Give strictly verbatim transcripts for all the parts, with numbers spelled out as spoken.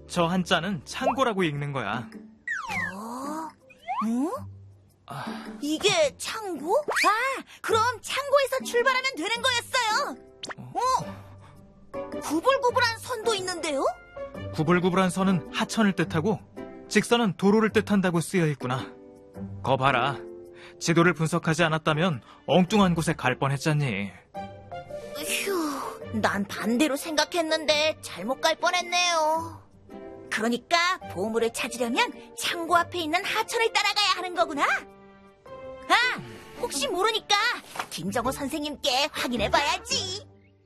저 한자는 창고라고 읽는 거야. 어? 어? 아... 이게 창고? 아, 그럼 창고에서 출발하면 되는 거였어요. 어? 구불구불한 선도 있는데요? 구불구불한 선은 하천을 뜻하고 직선은 도로를 뜻한다고 쓰여 있구나. 거 봐라. 지도를 분석하지 않았다면 엉뚱한 곳에 갈 뻔했잖니. 휴, 난 반대로 생각했는데 잘못 갈 뻔했네요. 그러니까 보물을 찾으려면 창고 앞에 있는 하천을 따라가야 하는 거구나. 아, 혹시 모르니까 김정호 선생님께 확인해봐야지.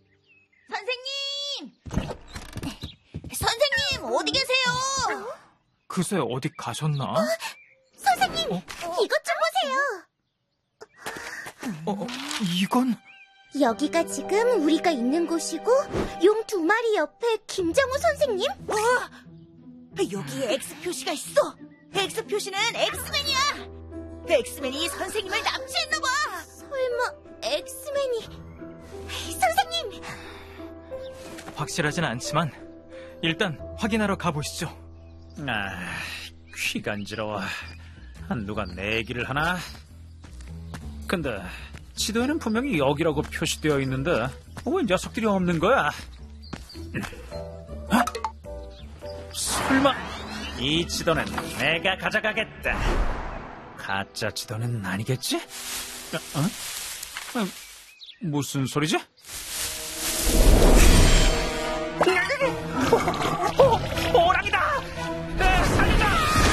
선생님! 선생님, 어디 계세요? 글쎄, 어디 가셨나? 어? 선생님, 어? 이것 좀 보세요. 어, 어, 이건? 여기가 지금 우리가 있는 곳이고 용 두 마리 옆에 김정우 선생님? 어? 여기에 X 표시가 있어. X 표시는 엑스맨이야. 엑스맨이 선생님을 납치했나봐. 설마 엑스맨이... 선생님! 확실하진 않지만 일단 확인하러 가보시죠. 아, 귀 간지러워. 누가 내기를 하나? 근데 지도에는 분명히 여기라고 표시되어 있는데 왜 녀석들이 없는 거야? 아? 설마 이 지도는 내가 가져가겠다. 가짜 지도는 아니겠지? 어? 어? 무슨 소리지? 호, 호, 호랑이다! 에, 살리자!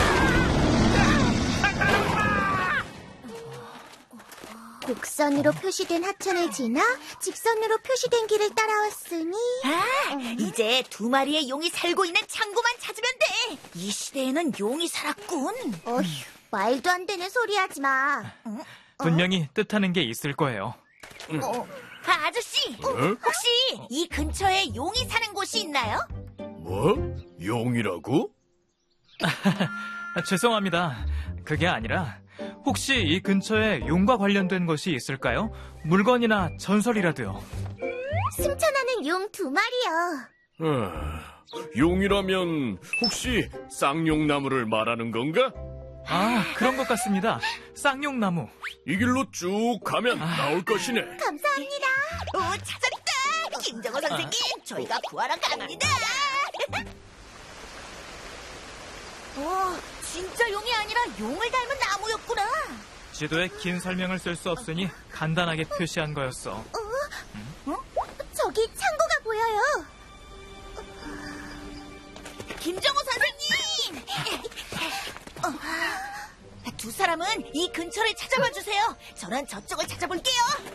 곡선으로 표시된 하천을 지나 직선으로 표시된 길을 따라왔으니... 아, 음. 이제 두 마리의 용이 살고 있는 창고만 찾으면 돼. 이 시대에는 용이 살았군. 어휴, 말도 안 되는 소리 하지 마. 어? 분명히 뜻하는 게 있을 거예요. 어? 아, 아저씨, 어? 혹시 이 근처에 용이 사는 곳이 있나요? 뭐? 용이라고? 죄송합니다. 그게 아니라 혹시 이 근처에 용과 관련된 것이 있을까요? 물건이나 전설이라도요. 승천하는 용 두 마리요. 어, 용이라면 혹시 쌍용나무를 말하는 건가? 아, 그런 것 같습니다. 쌍용나무. 이 길로 쭉 가면 아... 나올 것이네. 감사합니다. 오, 찾았다. 김정호 선생님, 아... 저희가 구하러 갑니다. 오, 진짜 용이 아니라 용을 닮은 나무였구나. 지도에 긴 설명을 쓸 수 없으니 간단하게 표시한 거였어. 어? 응? 저기 창고가 보여요. 김정호 선생님! 어, 두 사람은 이 근처를 찾아봐 주세요. 저는 저쪽을 찾아볼게요.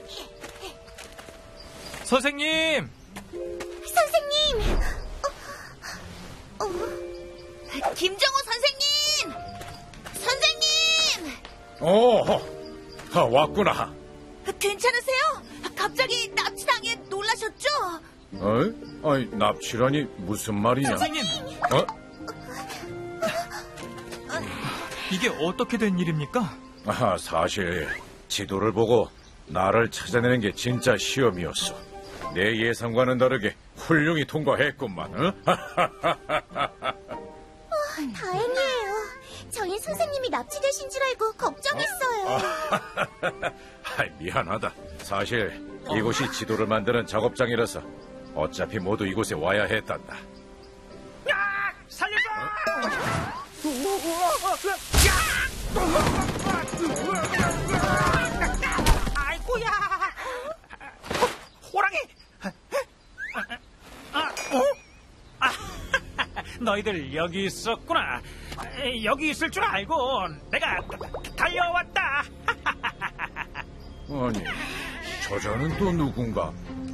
선생님! 선생님! 어, 어. 김정호 선생님! 선생님! 어, 아, 왔구나. 괜찮으세요? 갑자기 납치당해 놀라셨죠? 어? 아니, 납치라니 무슨 말이냐? 선생님! 어? 이게 어떻게 된 일입니까? 아, 사실 지도를 보고 나를 찾아내는 게 진짜 시험이었어. 내 예상과는 다르게 훌륭히 통과했구만. 어? 어, 다행이에요. 저희 선생님이 납치되신 줄 알고 걱정했어요. 어? 미안하다. 사실 이곳이 지도를 만드는 작업장이라서 어차피 모두 이곳에 와야 했단다. 야! 살려줘! 어? 아이고야! 호랑이! 아, 너희들 여기 있었구나. 여기 있을 줄 알고 내가 달려왔다. 아니, 저자는 또 누군가?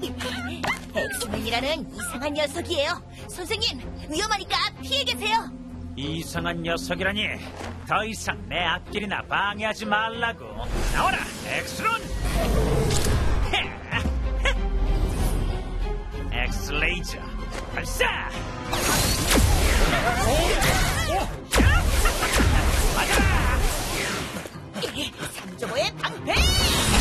엑스맨이라는 이상한 녀석이에요. 선생님, 위험하니까 피해 계세요. 이상한 녀석이라니. 더 이상 내 앞길이나 방해하지 말라고. 나와라, 엑스론! 엑스레이저 발사!